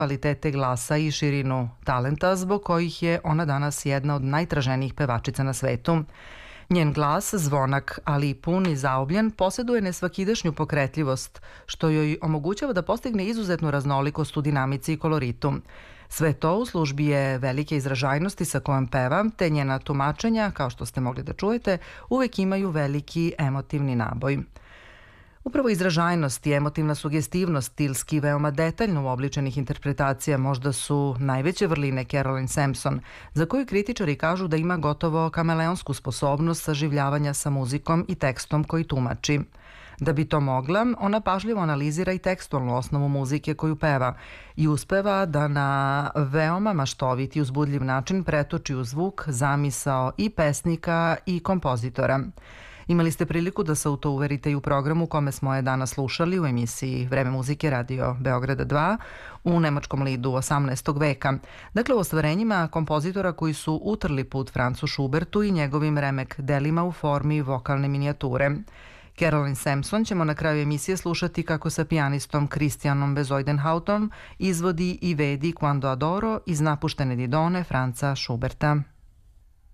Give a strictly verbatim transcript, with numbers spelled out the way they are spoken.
kvalitete glasa i širinu talenta zbog kojih je ona danas jedna od najtraženijih pevačica na svetu. Njen glas, zvonak, ali i pun i zaobljen, posjeduje nesvakidašnju pokretljivost, što joj omogućava da postigne izuzetnu raznolikost u dinamici i koloritu. Sve to u službi je velike izražajnosti sa kojom peva, te njena tumačenja, kao što ste mogli da čujete, uvek imaju veliki emotivni naboj. Upravo izražajnost i emotivna sugestivnost stilski veoma detaljno uobličenih interpretacija možda su najveće vrline Caroline Sampson, za koju kritičari kažu da ima gotovo kameleonsku sposobnost saživljavanja sa muzikom i tekstom koji tumači. Da bi to mogla, ona pažljivo analizira i tekstualnu osnovu muzike koju peva i uspeva da na veoma maštovit i uzbudljiv način pretoči u zvuk, zamisao i pesnika i kompozitora. Imali ste priliku da se u to uverite i u programu kome smo je danas slušali u emisiji Vreme muzike Radio Beograda dva u nemačkom lidu osamnaestog veka. Dakle, u ostvarenjima kompozitora koji su utrli put Francu Schubertu i njegovim remek delima u formi vokalne minijature. Caroline Sampson ćemo na kraju emisije slušati kako sa pijanistom Christianom Bezuidenhoutom izvodi i vedi Quando Adoro iz napuštene Didone Franca Schuberta.